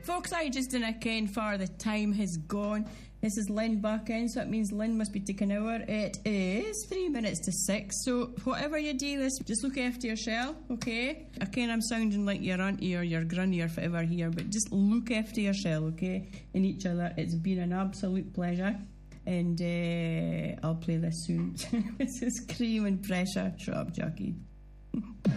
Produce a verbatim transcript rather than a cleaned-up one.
Folks, I just didn't ken for the time has gone. This is Lynn back in, so it means Lynn must be taking over. It is three minutes to six, so whatever you do this, just look after yourself, okay? I ken I'm sounding like your auntie or your granny or whatever here, but just look after yourself, okay? And each other. It's been an absolute pleasure. And uh, I'll play this soon. This is Cream and Pressure. Shut up, Jackie.